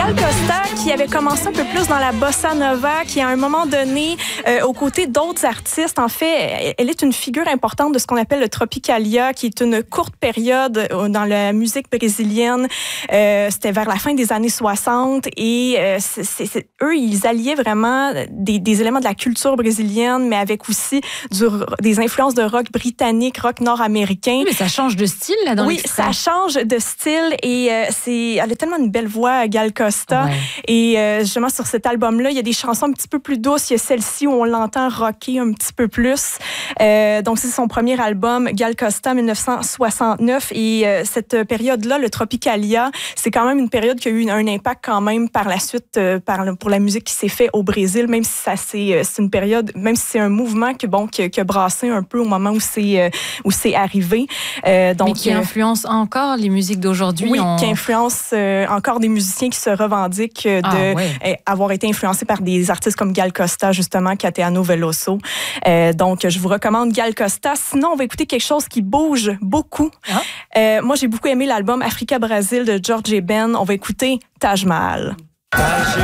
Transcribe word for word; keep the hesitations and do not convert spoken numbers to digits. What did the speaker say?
Gal Costa, qui avait commencé un peu plus dans la bossa nova, qui à un moment donné, euh, aux côtés d'autres artistes, en fait, elle est une figure importante de ce qu'on appelle le Tropicalia, qui est une courte période dans la musique brésilienne. Euh, c'était vers la fin des années soixante et euh, c'est, c'est, c'est, eux, ils alliaient vraiment des, des éléments de la culture brésilienne, mais avec aussi du, des influences de rock britannique, rock nord-américain. Oui, mais ça change de style, là, dans Oui, l'extrait. ça change de style et euh, c'est, elle a tellement une belle voix, Gal Costa. Ouais. Et euh, justement, sur cet album-là, il y a des chansons un petit peu plus douces. Il y a celle-ci où on l'entend rocker un petit peu plus. Euh, donc, c'est son premier album, Gal Costa, dix-neuf cent soixante-neuf. Et euh, cette période-là, le Tropicalia, c'est quand même une période qui a eu un impact quand même par la suite euh, par, pour la musique qui s'est fait au Brésil, même si ça c'est, c'est une période, même si c'est un mouvement que, bon, qui, qui a brassé un peu au moment où c'est, euh, où c'est arrivé. Euh, donc, mais qui influence encore les musiques d'aujourd'hui. Oui, en... qui influence euh, encore des musiciens qui se revendiquent de ah, ouais. euh, avoir été influencés par des artistes comme Gal Costa, justement, Caetano Veloso. Euh, donc, je vous recommande Gal Costa. Sinon, on va écouter quelque chose qui bouge beaucoup. Ah. Euh, moi, j'ai beaucoup aimé l'album Africa Brasil de George Ben. On va écouter Taj Mahal.